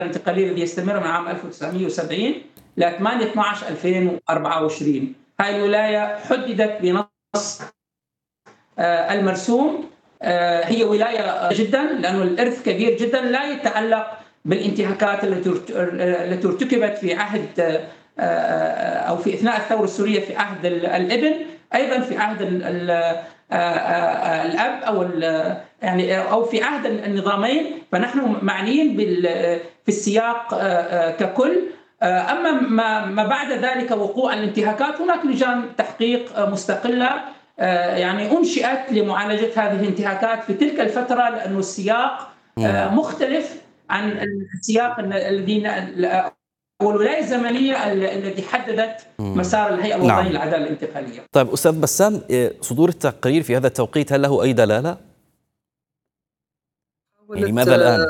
الانتقالية الذي يستمر من عام 1970 ل 8/12/2024. هاي الولاية حددت بنص المرسوم، هي ولاية جدا لأنه الإرث كبير جدا، لا يتعلق بالانتهاكات التي ارتكبت في عهد أو في أثناء الثورة السورية في عهد الابن، أيضا في عهد الأب أو في عهد النظامين. فنحن معنيين في السياق ككل. أما ما بعد ذلك وقوع الانتهاكات، هناك لجان تحقيق مستقلة أنشئت لمعالجة هذه الانتهاكات في تلك الفترة، لأن السياق مختلف عن السياق الذي والولاية الزمنية التي حددت مسار الهيئة الوطنية للعدالة الانتقالية. طيب أستاذ بسام، صدور التقرير في هذا التوقيت هل له أي دلالة؟ يعني ماذا الآن؟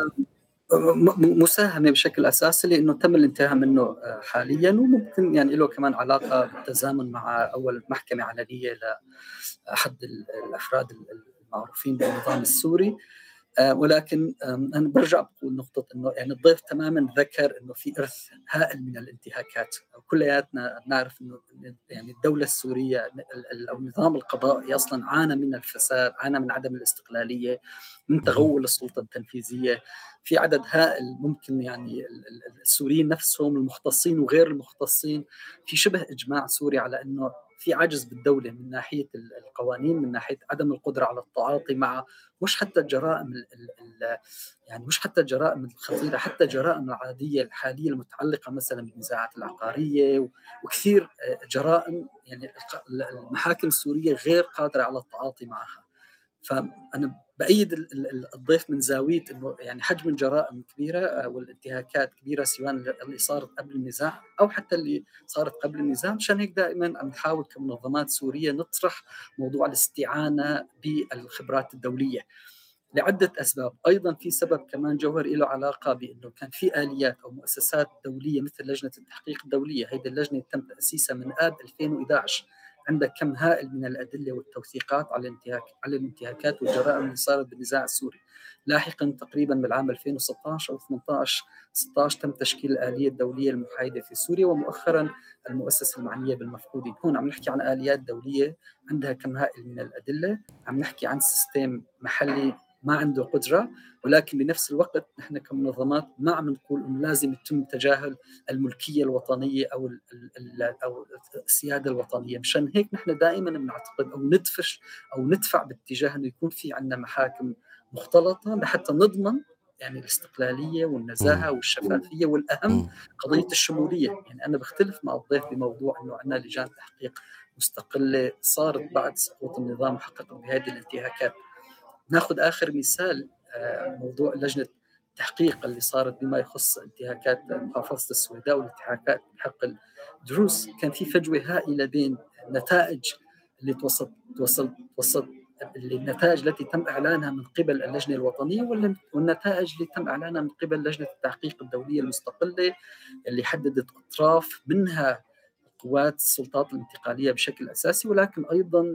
مساهمة بشكل أساسي لأنه تم الانتهاء منه حاليا، وممكن له كمان علاقة بالتزامن مع أول محكمة علنية لأحد الأفراد المعروفين بالنظام السوري. ولكن أنا برجع بقول نقطة أنه الضيف تماما ذكر أنه في إرث هائل من الانتهاكات. كلياتنا نعرف أنه الدولة السورية أو النظام القضائي أصلا عانى من الفساد، عانى من عدم الاستقلالية، من تغول السلطة التنفيذية. في عدد هائل ممكن السوريين نفسهم المختصين وغير المختصين في شبه إجماع سوري على أنه في عجز بالدولة من ناحية القوانين، من ناحية عدم القدرة على التعاطي مع مش حتى الجرائم مش حتى الجرائم الخطيرة، حتى الجرائم العادية الحالية المتعلقة مثلا بالنزاعات العقارية وكثير جرائم المحاكم السورية غير قادرة على التعاطي معها. فأنا بأيد الضيف من زاوية إنه حجم الجرائم كبيرة والانتهاكات كبيرة، سواء اللي صارت قبل النزاع أو حتى اللي صارت قبل النزاع. مشان هيك دائما عم نحاول كمنظمات سورية نطرح موضوع الاستعانة بالخبرات الدولية لعدة أسباب. أيضا في سبب كمان جوهري له علاقة بأنه كان في آليات أو مؤسسات دولية مثل لجنة التحقيق الدولية. هذه اللجنة تم تأسيسها من آب 2011، عندك كم هائل من الأدلة والتوثيقات على الانتهاكات والجرائم اللي صارت بالنزاع السوري. لاحقا تقريبا بالعام 2016 أو 16 تم تشكيل الآلية الدولية المحايدة في سوريا، ومؤخرا المؤسسة المعنية بالمفقودين. هون عم نحكي عن آليات دولية عندها كم هائل من الأدلة، عم نحكي عن سيستم محلي ما عنده قدرة، ولكن بنفس الوقت نحن كمنظمات ما عم نقول إنه لازم يتم تجاهل الملكية الوطنية أو السيادة الوطنية. مشان هيك نحن دائما بنعتقد أو ندفش أو ندفع باتجاه إنه يكون في عندنا محاكم مختلطة لحتى نضمن الاستقلالية والنزاهة والشفافية، والأهم قضية الشمولية. أنا بختلف مع الضيف بموضوع إنه عندنا لجان تحقيق مستقلة صارت بعد سقوط النظام وحققت بهذه الانتهاكات. ناخذ آخر مثال، موضوع لجنة التحقيق اللي صارت بما يخص انتهاكات محافظة السويداء والانتهاكات بحق الدروز. كان في فجوة هائلة بين النتائج اللي توصل النتائج التي تم إعلانها من قبل اللجنة الوطنية والنتائج اللي تم إعلانها من قبل لجنة التحقيق الدولية المستقلة اللي حددت أطراف منها قوات السلطات الانتقالية بشكل أساسي، ولكن أيضا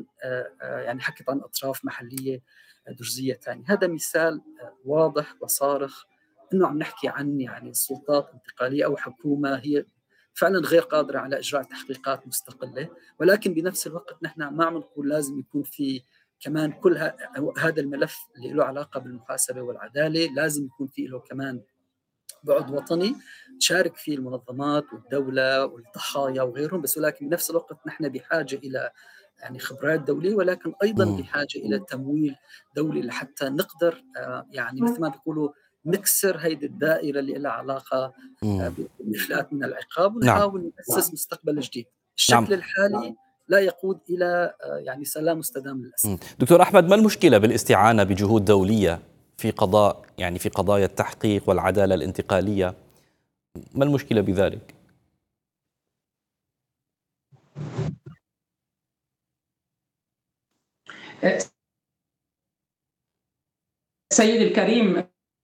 حكت عن أطراف محلية درزية ثانية. هذا مثال واضح وصارخ إنه عم نحكي عن السلطات الانتقالية أو حكومة هي فعلا غير قادرة على إجراء تحقيقات مستقلة، ولكن بنفس الوقت نحن ما عم نقول لازم يكون في كمان كل هذا الملف اللي له علاقة بالمحاسبة والعدالة لازم يكون في له كمان بعد وطني تشارك فيه المنظمات والدولة والضحايا وغيرهم. بس ولكن بنفس الوقت نحن بحاجة إلى خبرات دولية، ولكن أيضا بحاجة إلى تمويل دولي لحتى نقدر مثل ما بيقولوا نكسر هيدي الدائرة اللي لها علاقة بالإفلات من العقاب، ونحاول نأسس مستقبل جديد. الشكل الحالي لا يقود إلى سلام مستدام للأسف. دكتور أحمد، ما المشكلة بالاستعانة بجهود دولية في في قضايا التحقيق والعدالة الانتقالية؟ ما المشكلة بذلك؟ سيد الكريم،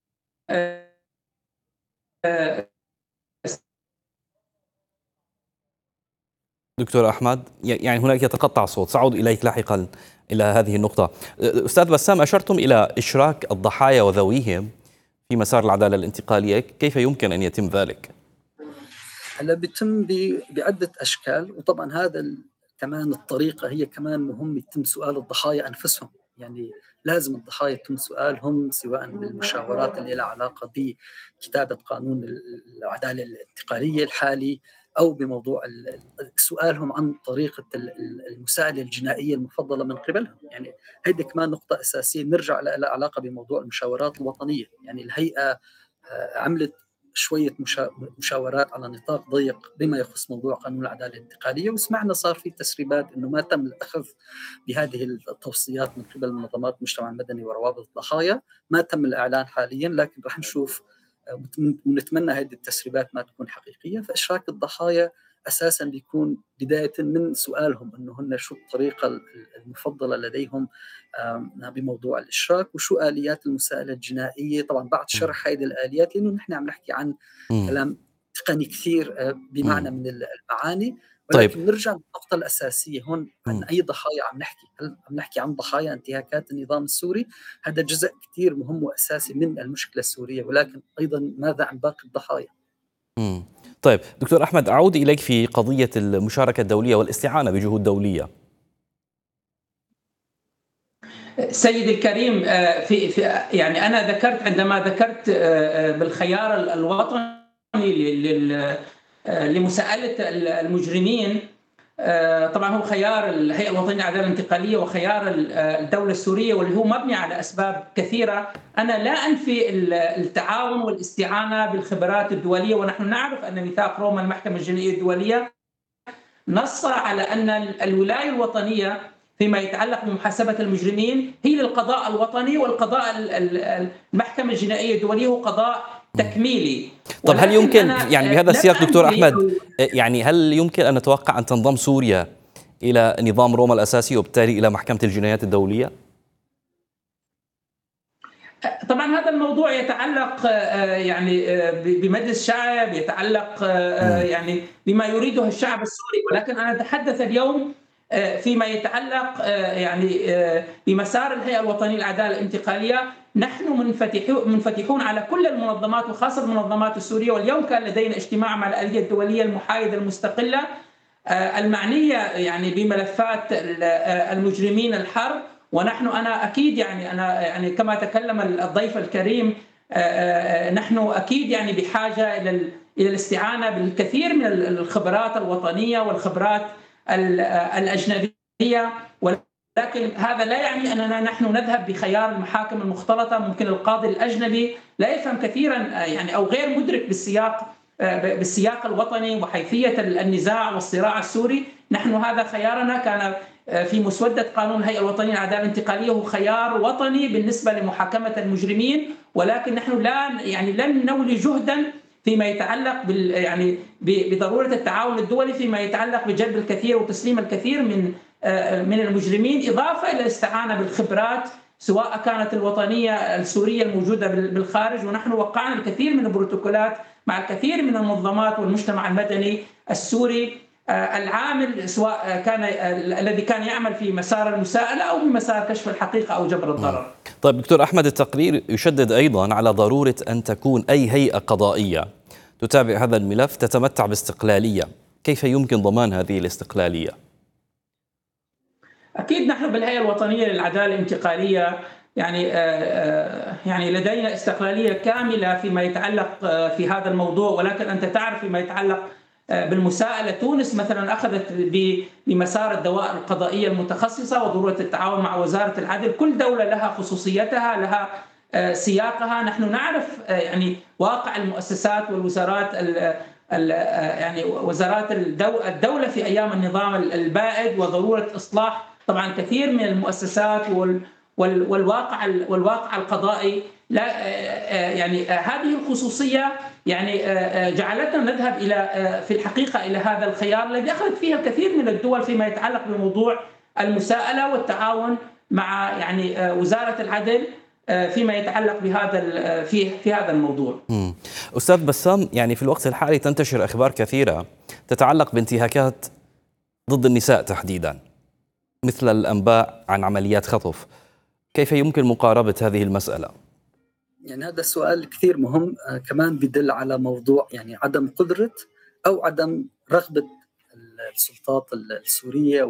دكتور أحمد، هناك يتقطع الصوت، سأعود إليك لاحقا إلى هذه النقطة. أستاذ بسام، أشرتم إلى إشراك الضحايا وذويهم في مسار العدالة الانتقالية، كيف يمكن أن يتم ذلك؟ هلا بيتم بعدة أشكال، وطبعا كمان الطريقة هي كمان مهم يتم سؤال الضحايا أنفسهم. يعني لازم الضحايا يتم سؤالهم سواء بالمشاورات اللي لها علاقة بكتابة قانون العدالة الانتقالية الحالي، أو بموضوع سؤالهم عن طريقة المساءلة الجنائية المفضلة من قبلهم. يعني هذه كمان نقطة أساسية نرجع لها علاقة بموضوع المشاورات الوطنية. يعني الهيئة عملت شوية مشاورات على نطاق ضيق بما يخص موضوع قانون العدالة الانتقالية، وسمعنا صار في تسريبات أنه ما تم الأخذ بهذه التوصيات من قبل منظمات المجتمع المدني وروابط الضحايا. ما تم الإعلان حاليا، لكن رح نشوف ونتمنى هذه التسريبات ما تكون حقيقية. فإشراك الضحايا أساساً بيكون بداية من سؤالهم أنه هن شو الطريقة المفضلة لديهم بموضوع الإشراك، وشو آليات المساءلة الجنائية. طبعاً بعد شرح هذه الآليات، لأنه نحن عم نحكي عن كلام تقني كثير بمعنى من المعاني، ولكن طيب. نرجع للنقطة الأساسية هون. عن أي ضحايا عم نحكي؟ هل عم نحكي عن ضحايا انتهاكات النظام السوري؟ هذا جزء كثير مهم وأساسي من المشكلة السورية، ولكن أيضاً ماذا عن باقي الضحايا؟ طيب دكتور أحمد، أعود إليك في قضية المشاركة الدولية والاستعانة بجهود دولية. سيدي الكريم، يعني أنا عندما ذكرت بالخيار الوطني لمساءلة المجرمين، طبعا هو خيار الهيئة الوطنية للعدالة الانتقالية وخيار الدولة السورية، واللي هو مبني على أسباب كثيرة. أنا لا أنفي التعاون والاستعانة بالخبرات الدولية، ونحن نعرف أن ميثاق روما المحكمة الجنائية الدولية نص على أن الولاية الوطنية فيما يتعلق بمحاسبة المجرمين هي للقضاء الوطني، والقضاء المحكمة الجنائية الدولية هو قضاء تكميلي. طب هل يمكن يعني بهذا السياق دكتور أحمد، يعني هل يمكن أن نتوقع أن تنضم سوريا إلى نظام روما الأساسي وبالتالي إلى محكمة الجنايات الدولية؟ طبعا هذا الموضوع يتعلق يعني بمجلس الشعب، يتعلق يعني بما يريده الشعب السوري، ولكن أنا أتحدث اليوم فيما يتعلق يعني بمسار الهيئة الوطنية للعدالة الانتقالية. نحن منفتحون على كل المنظمات وخاصة المنظمات السورية، واليوم كان لدينا اجتماع مع الآلية الدولية المحايدة المستقلة المعنية يعني بملفات المجرمين الحرب. أنا أكيد يعني كما تكلم الضيف الكريم، نحن أكيد يعني بحاجة إلى الاستعانة بالكثير من الخبرات الوطنية والخبرات الأجنبية، ولكن هذا لا يعني أننا نحن نذهب بخيار المحاكم المختلطة. ممكن القاضي الأجنبي لا يفهم كثيرا يعني أو غير مدرك بالسياق الوطني وحيثية النزاع والصراع السوري. نحن هذا خيارنا كان في مسودة قانون الهيئة الوطنية للعدالة الانتقالية، هو خيار وطني بالنسبة لمحاكمة المجرمين، ولكن نحن لن نولي جهدا فيما يتعلق يعني بضرورة التعاون الدولي فيما يتعلق بجلب الكثير وتسليم الكثير من المجرمين، إضافة إلى الاستعانة بالخبرات سواء كانت الوطنية السورية الموجودة بالخارج. ونحن وقعنا الكثير من البروتوكولات مع الكثير من المنظمات والمجتمع المدني السوري العامل، سواء كان الذي كان يعمل في مسار المساءلة أو بمسار كشف الحقيقة أو جبر الضرر. طيب دكتور أحمد، التقرير يشدد أيضا على ضرورة أن تكون أي هيئة قضائية تتابع هذا الملف تتمتع باستقلالية. كيف يمكن ضمان هذه الاستقلالية؟ أكيد نحن بالهيئة الوطنية للعدالة الانتقالية يعني لدينا استقلالية كاملة فيما يتعلق في هذا الموضوع، ولكن أنت تعرف فيما يتعلق بالمساءلة، تونس مثلا أخذت بمسار الدوائر القضائية المتخصصة وضرورة التعاون مع وزارة العدل. كل دولة لها خصوصيتها، لها سياقها. نحن نعرف يعني واقع المؤسسات والوزارات يعني وزارات الدولة في أيام النظام البائد وضرورة إصلاح طبعا كثير من المؤسسات والواقع القضائي. لا يعني هذه الخصوصية يعني جعلتنا نذهب في الحقيقة إلى هذا الخيار الذي أخذت فيه الكثير من الدول فيما يتعلق بموضوع المساءلة والتعاون مع يعني وزارة العدل فيما يتعلق بهذا في هذا الموضوع. أستاذ بسام، يعني في الوقت الحالي تنتشر أخبار كثيرة تتعلق بانتهاكات ضد النساء تحديدا، مثل الأنباء عن عمليات خطف. كيف يمكن مقاربة هذه المسألة؟ يعني هذا السؤال كثير مهم، كمان بدل على موضوع يعني عدم قدرة أو عدم رغبة السلطات السورية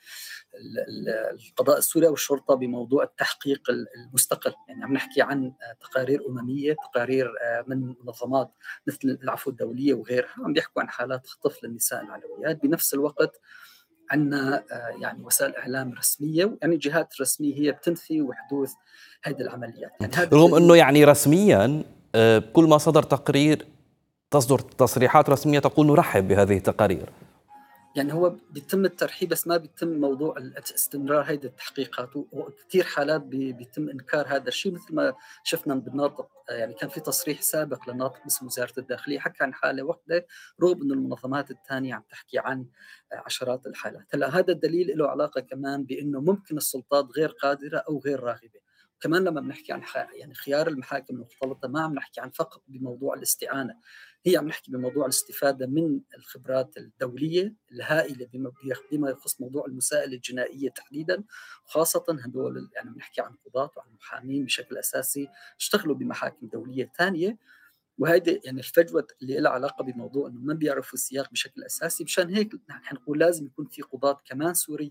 والقضاء السوري والشرطة بموضوع التحقيق المستقل. يعني عم نحكي عن تقارير أممية، تقارير من منظمات مثل العفو الدولية وغيرها، عم بيحكوا عن حالات خطف للنساء العلويات. بنفس الوقت عندنا يعني وسائل إعلام رسمية، يعني جهات رسمية هي بتنفي وحدوث هذه العمليات. يعني رغم أنه يعني رسميا كل ما صدر تقرير تصدر تصريحات رسمية تقول نرحب بهذه التقارير. يعني هو بيتم الترحيب بس ما بيتم موضوع استمرار هذه التحقيقات، وكثير حالات بيتم إنكار هذا الشيء، مثل ما شفنا بالناطق. يعني كان في تصريح سابق للناطق باسم وزارة الداخلية حكى عن حالة واحدة، رغم أن المنظمات الثانية عم تحكي عن عشرات الحالات. هلا هذا الدليل له علاقة كمان بأنه ممكن السلطات غير قادرة أو غير راغبة. كمان لما بنحكي عن يعني خيار المحاكم المختلطة، ما عم نحكي عن فقط بموضوع الاستعانة، هي عم نحكي بموضوع الاستفادة من الخبرات الدولية الهائلة بما يخص موضوع المساءلة الجنائية تحديدا، خاصة هدول يعني بنحكي عن قضاة وعن محامين بشكل أساسي اشتغلوا بمحاكم دولية ثانية. وهذه يعني الفجوة اللي لها علاقة بموضوع انه ما بيعرفوا السياق بشكل اساسي، مشان هيك نحن نقول لازم يكون في قضاة كمان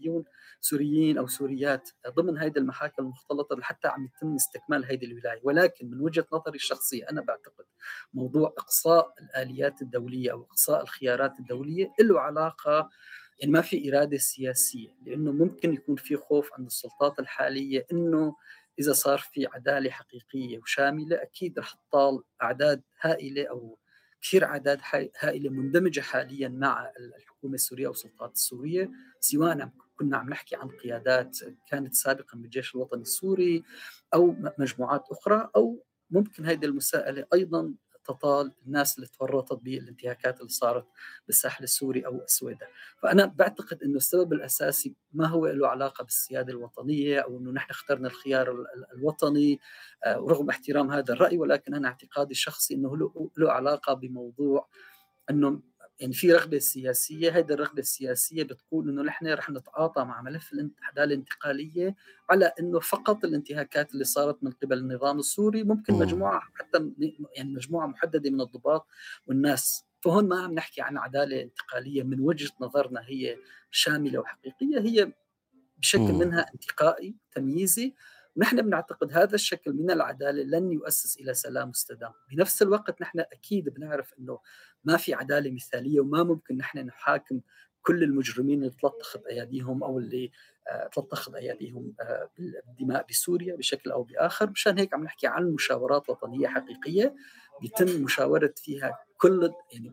سوريين او سوريات ضمن هذه المحاكم المختلطة لحتى عم يتم استكمال هذه الولاية. ولكن من وجهة نظري الشخصية انا بعتقد موضوع اقصاء الآليات الدولية او اقصاء الخيارات الدولية له علاقة يعني ما في إرادة سياسية، لأنه ممكن يكون في خوف عند السلطات الحالية أنه إذا صار في عدالة حقيقية وشاملة أكيد رح تطال أعداد هائلة أو كثير أعداد هائلة مندمجة حاليا مع الحكومة السورية والسلطات السورية، سواء كنا عم نحكي عن قيادات كانت سابقا بالجيش الوطني السوري أو مجموعات أخرى، أو ممكن هذه المساءلة أيضا تطال الناس اللي تورطت بالانتهاكات اللي صارت بالساحل السوري أو السويداء. فأنا بعتقد أنه السبب الأساسي ما هو له علاقة بالسيادة الوطنية أو أنه نحن اخترنا الخيار الوطني ورغم احترام هذا الرأي، ولكن أنا اعتقادي الشخصي أنه له علاقة بموضوع أنه يعني في رغبة سياسية. هذه الرغبة السياسية بتقول أنه نحن رح نتعاطى مع ملف العدالة الانتقالية على أنه فقط الانتهاكات اللي صارت من قبل النظام السوري ممكن مجموعة حتى يعني مجموعة محددة من الضباط والناس. فهون ما عم نحكي عن عدالة انتقالية من وجهة نظرنا هي شاملة وحقيقية، هي بشكل منها انتقائي تمييزي. ونحن بنعتقد هذا الشكل من العدالة لن يؤسس إلى سلام مستدام. بنفس الوقت نحن أكيد بنعرف أنه ما في عدالة مثالية، وما ممكن نحن نحاكم كل المجرمين اللي تلطخت أيديهم أو اللي تلطخت أيديهم بالدماء بسوريا بشكل أو بآخر. مشان هيك عم نحكي عن مشاورات وطنية حقيقية بيتم مشاورة فيها كل يعني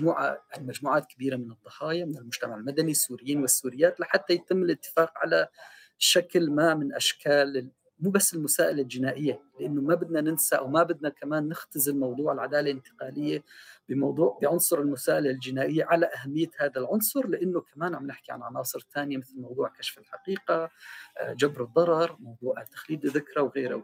مجموعات كبيرة من الضحايا من المجتمع المدني السوريين والسوريات، لحتى يتم الاتفاق على شكل ما من أشكال مو بس المساءلة الجنائية، لأنه ما بدنا ننسى أو ما بدنا كمان نختزل موضوع العدالة الانتقالية بعنصر المساءلة الجنائية على أهمية هذا العنصر، لأنه كمان عم نحكي عن عناصر ثانية مثل موضوع كشف الحقيقة، جبر الضرر، موضوع تخليد الذكرى وغيرها.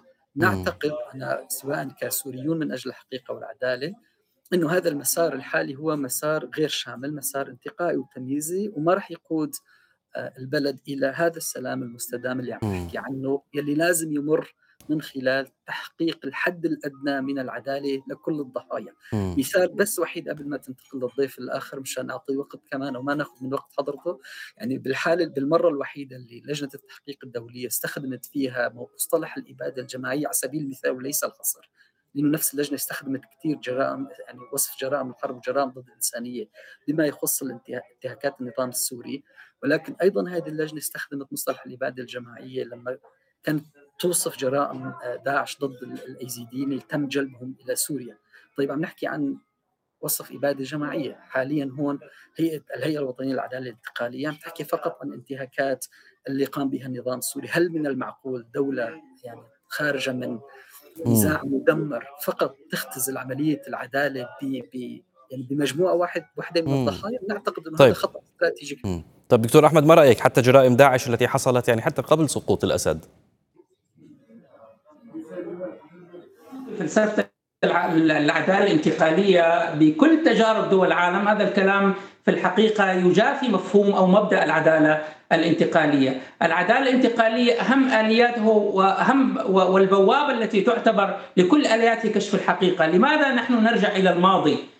نعتقد أنا سواء كسوريون من أجل الحقيقة والعدالة إنه هذا المسار الحالي هو مسار غير شامل، مسار انتقائي وتمييزي، وما رح يقود البلد إلى هذا السلام المستدام اللي عم نحكي عنه، يلي لازم يمر من خلال تحقيق الحد الأدنى من العدالة لكل الضحايا. مثال بس وحيد قبل ما تنتقل للضيف الآخر مشان أعطي وقت كمان وما نأخذ من وقت حضرته. يعني بالمرة الوحيدة اللي لجنة التحقيق الدولية استخدمت فيها مصطلح الإبادة الجماعية على سبيل المثال وليس الحصر، لأنه نفس اللجنة استخدمت كثير جرائم، يعني وصف جرائم الحرب وجرائم ضد الإنسانية بما يخص انتهاكات النظام السوري، ولكن أيضا هذه اللجنة استخدمت مصطلح الإبادة الجماعية لما كانت توصف جرائم داعش ضد الأيزيديين اللي تم جلبهم إلى سوريا. طيب عم نحكي عن وصف إبادة جماعية. حاليا هون الهيئة الوطنية للعدالة الانتقالية عم تحكي فقط عن انتهاكات اللي قام بها النظام السوري. هل من المعقول دولة يعني خارجة من نزاع مدمر فقط تختزل عملية العدالة يعني بمجموعة واحدة من الضحايا؟ نعتقد أنه هذا خطأ استراتيجي. طيب دكتور أحمد، ما رأيك حتى جرائم داعش التي حصلت يعني حتى قبل سقوط الأسد؟ فلسفة العدالة الانتقالية بكل تجارب دول العالم، هذا الكلام في الحقيقة يجافي مفهوم أو مبدأ العدالة الانتقالية. العدالة الانتقالية أهم آلياته وأهم والبوابة التي تعتبر لكل آليات كشف الحقيقة. لماذا نحن نرجع إلى الماضي؟